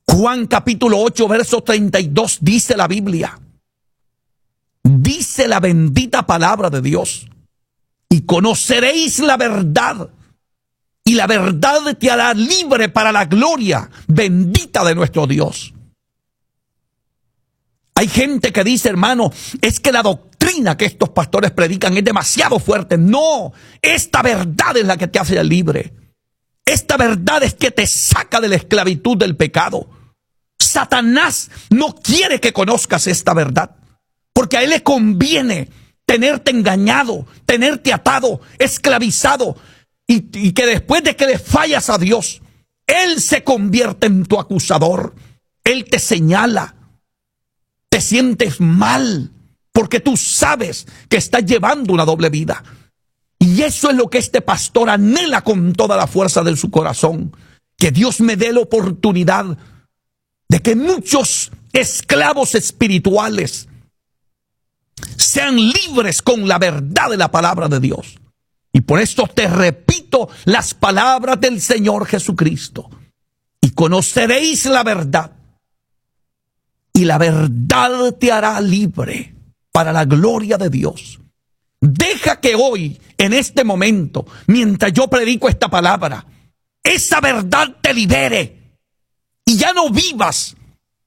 Juan capítulo 8, verso 32, dice la Biblia, dice la bendita palabra de Dios, y conoceréis la verdad, y la verdad te hará libre para la gloria bendita de nuestro Dios. Hay gente que dice, hermano, es que la doctrina que estos pastores predican es demasiado fuerte. No, esta verdad es la que te hace libre. Esta verdad es que te saca de la esclavitud del pecado. Satanás no quiere que conozcas esta verdad, porque a él le conviene tenerte engañado, tenerte atado, esclavizado, y que después de que le fallas a Dios, él se convierte en tu acusador. Él te señala. Te sientes mal porque tú sabes que estás llevando una doble vida. Y eso es lo que este pastor anhela con toda la fuerza de su corazón. Que Dios me dé la oportunidad de que muchos esclavos espirituales sean libres con la verdad de la palabra de Dios. Y por esto te repito las palabras del Señor Jesucristo. Y conoceréis la verdad, y la verdad te hará libre para la gloria de Dios. Deja que hoy, en este momento, mientras yo predico esta palabra, esa verdad te libere. Y ya no vivas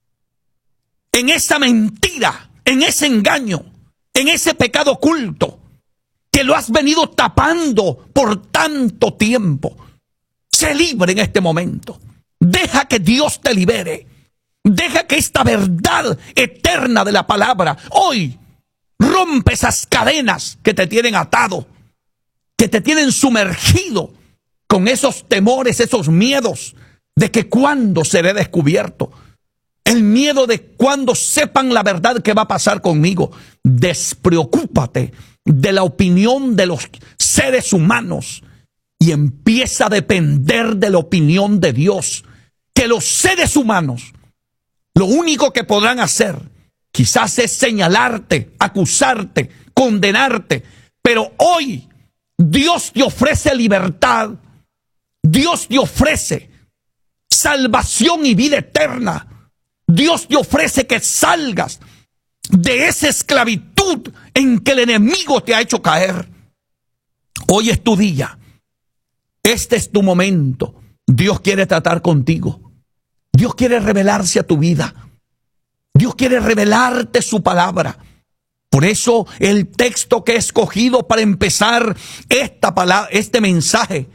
en esa mentira, en ese engaño, en ese pecado oculto, que lo has venido tapando por tanto tiempo. Sé libre en este momento. Deja que Dios te libere. Deja que esta verdad eterna de la palabra hoy rompe esas cadenas que te tienen atado, que te tienen sumergido con esos temores, esos miedos de que cuándo seré descubierto, el miedo de cuándo sepan la verdad que va a pasar conmigo. Despreocúpate de la opinión de los seres humanos y empieza a depender de la opinión de Dios, que los seres humanos lo único que podrán hacer quizás es señalarte, acusarte, condenarte. Pero hoy Dios te ofrece libertad. Dios te ofrece salvación y vida eterna. Dios te ofrece que salgas de esa esclavitud en que el enemigo te ha hecho caer. Hoy es tu día. Este es tu momento. Dios quiere tratar contigo. Dios quiere revelarse a tu vida. Dios quiere revelarte su palabra. Por eso el texto que he escogido para empezar este mensaje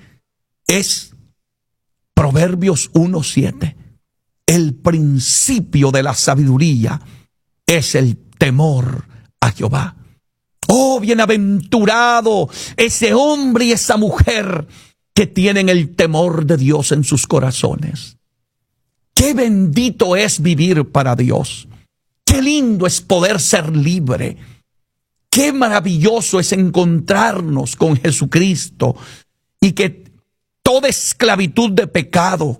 es Proverbios 1:7. El principio de la sabiduría es el temor a Jehová. Oh, bienaventurado ese hombre y esa mujer que tienen el temor de Dios en sus corazones. Qué bendito es vivir para Dios. Qué lindo es poder ser libre. Qué maravilloso es encontrarnos con Jesucristo y que toda esclavitud de pecado,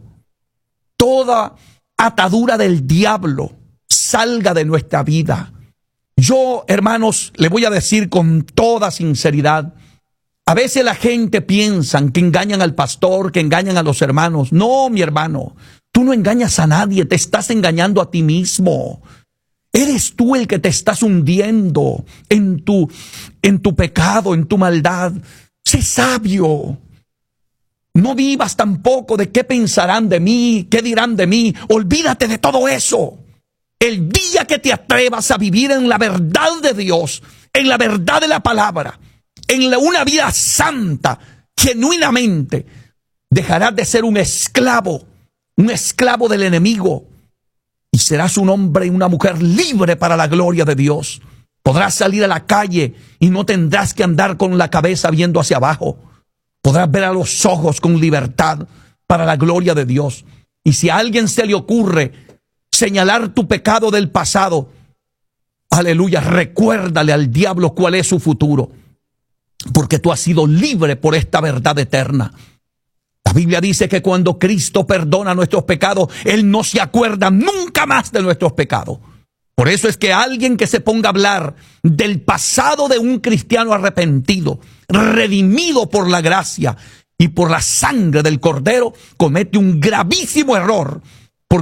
toda atadura del diablo salga de nuestra vida. Yo, hermanos, le voy a decir con toda sinceridad, a veces la gente piensa que engañan al pastor, que engañan a los hermanos. No, mi hermano, tú no engañas a nadie, te estás engañando a ti mismo. Eres tú el que te estás hundiendo en tu pecado, en tu maldad. Sé sabio. No vivas tampoco de qué pensarán de mí, qué dirán de mí. Olvídate de todo eso. El día que te atrevas a vivir en la verdad de Dios, en la verdad de la palabra, en una vida santa, genuinamente, dejarás de ser un esclavo del enemigo, y serás un hombre y una mujer libre para la gloria de Dios. Podrás salir a la calle y no tendrás que andar con la cabeza viendo hacia abajo. Podrás ver a los ojos con libertad para la gloria de Dios. Y si a alguien se le ocurre señalar tu pecado del pasado, aleluya, recuérdale al diablo cuál es su futuro, porque tú has sido libre por esta verdad eterna. La Biblia dice que cuando Cristo perdona nuestros pecados, Él no se acuerda nunca más de nuestros pecados. Por eso es que alguien que se ponga a hablar del pasado de un cristiano arrepentido, redimido por la gracia y por la sangre del Cordero, comete un gravísimo error